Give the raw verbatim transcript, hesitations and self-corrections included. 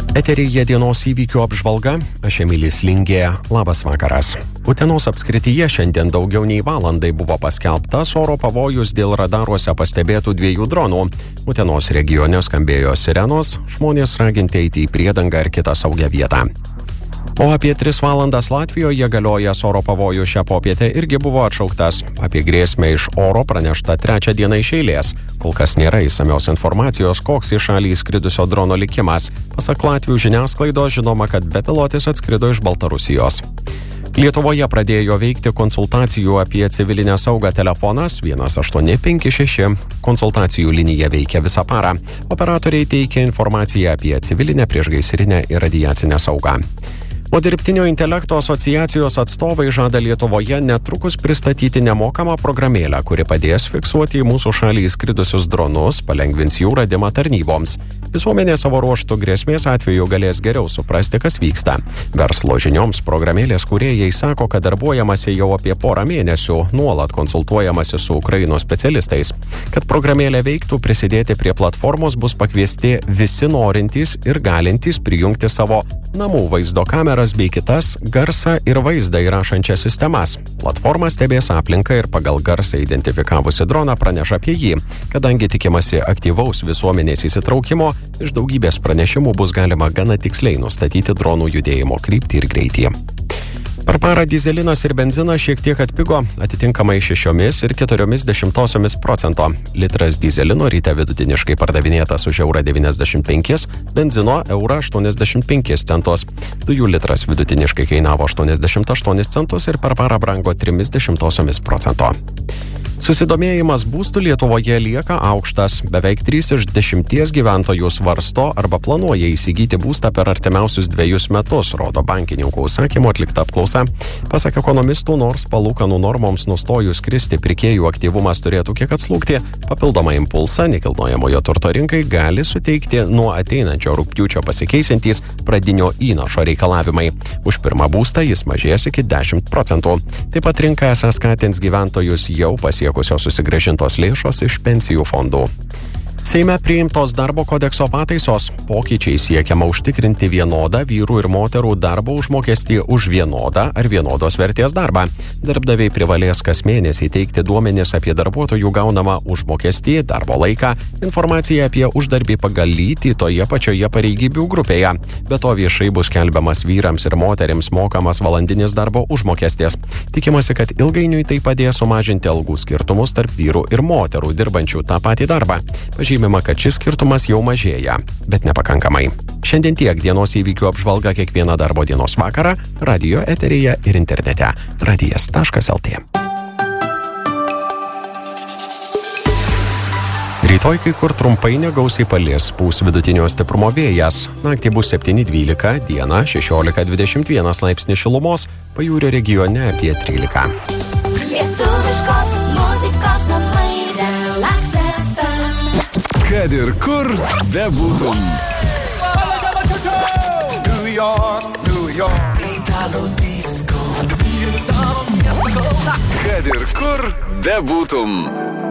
Eteryje dienos įvykių apžvalga, aš Emilis Lingė, labas vakaras. Utenos apskrityje šiandien daugiau nei valandai buvo paskelbtas oro pavojus dėl radaruose pastebėtų dviejų dronų. Utenos regione skambėjo sirenos, žmonės raginti eiti į priedangą ar kitą saugią vietą. O apie tris valandas Latvijoje galiojęs oro pavojus šią popietę irgi buvo atšauktas. Apie grėsmę iš oro pranešta trečią dieną iš eilės. Kol kas nėra išsamios informacijos, koks į šalį įskridusio drono likimas. Pasak Latvių žiniasklaidos žinoma, kad bepilotis atskrido iš Baltarusijos. Lietuvoje pradėjo veikti konsultacijų apie civilinę saugą telefonas vienas aštuoni penki šeši. Konsultacijų linija veikia visą parą. Operatoriai teikia informaciją apie civilinę, priešgaisrinę ir radiacinę saugą. O dirbtinio intelekto asociacijos atstovai žada Lietuvoje netrukus pristatyti nemokamą programėlę, kuri padės fiksuoti į mūsų šalį įskridusius dronus, palengvins jų radimą tarnyboms. Visuomenė savo ruožtų grėsmės atveju galės geriau suprasti, kas vyksta. Verslo žinioms programėlės kūrėjai sako, kad darbuojamasi jau apie porą mėnesių, nuolat konsultuojamasi su Ukrainos specialistais. Kad programėlė veiktų, prisidėti prie platformos bus pakviesti visi norintys ir galintys prijungti savo namų vaizdo kameras bei kitas garsą ir vaizdą įrašančias sistemas. Platforma stebės aplinką ir pagal garsą identifikavusi droną praneša apie jį. Kadangi tikimasi aktyvaus visuomenės įsitraukimo, iš daugybės pranešimų bus galima gana tiksliai nustatyti dronų judėjimo kryptį ir greitį. Per parą dyzelinas ir benzinas šiek tiek atpigo, atitinkamai šešiomis ir keturiomis dešimtosiomis procento. Litras dyzelino ryte vidutiniškai pardavinėtas už eurą devyniasdešimt penkis, benzino eurą aštuoniasdešimt penkis centus. Dujų litras vidutiniškai kainavo aštuoniasdešimt aštuonis centus ir per parą brango trimis dešimtosiomis procento. Susidomėjimas būstų Lietuvoje lieka aukštas. Beveik trys iš dešimties gyventojų svarsto arba planuoja įsigyti būstą per artimiausius dviejus metus, rodo bankininkų užsakymu atlikta apklausa. Pasak ekonomistų, nors palūkanų normoms nustojus kristi, pirkėjų aktyvumas turėtų kiek atslūgti, papildomą impulsą nekilnojamojo turto rinkai gali suteikti nuo ateinančio rugpjūčio pasikeisiantys pradinio įnašo reikalavimai. Už pirmą būstą jis mažės iki dešimt procentų. Taip pat rinka esą skatins gyventojus jau pasiekusios susigrąžintos lėšos iš pensijų fondų. Seime priimtos darbo kodekso pataisos. Pokyčiai siekiama užtikrinti vienodą vyrų ir moterų darbo užmokestį už vienodą ar vienodos vertės darbą. Darbdaviai privalės kas mėnesį teikti duomenis apie darbuotojų gaunamą užmokestį, darbo laiką, informaciją apie uždarbį pagal lytį toje pačioje pareigybių grupėje. Be to viešai bus skelbiamas vyrams ir moterims mokamas valandinis darbo užmokestis. Tikimasi, kad ilgainiui tai padės sumažinti algų skirtumus tarp vyrų ir moterų dirbančių tą patį darbą. Pažymima, kad šis skirtumas jau mažėja, bet nepakankamai. Šiandien tiek dienos įvykių apžvalga kiekvieną darbo dienos vakarą, radio eteryje ir internete. radijas taškas lt. Rytoj kai kur trumpai negausiai palis, pūs vidutinio stiprumo vėjas. Naktį bus septyni dvylika, dieną šešiolika dvidešimt vienas laipsnis šilumos, pajūrio regione apie trylika. Lietuviškos muzikos namai Relax F M. Kad ir kur bebūtum. New York, New York. Italo disco. Kad ir kur bebūtum.